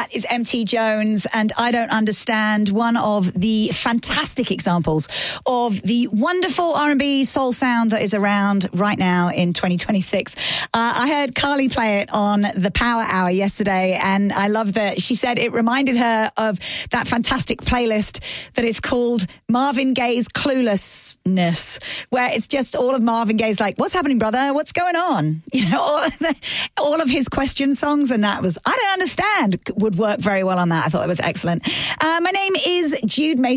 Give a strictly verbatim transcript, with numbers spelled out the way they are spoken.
That is M T Jones, and I Don't Understand, one of the fantastic examples of the wonderful R and B soul sound that is around right now in twenty twenty-six. Uh, I heard Carly play it on the Power Hour yesterday, and I love that she said it reminded her of that fantastic playlist that is called Marvin Gaye's Cluelessness, where it's just all of Marvin Gaye's like, what's happening, brother? What's going on? You know, all of, the, all of his question songs, and that was, I Don't Understand, would work very well on that. I thought it was excellent. Uh, my name is Jude Mason.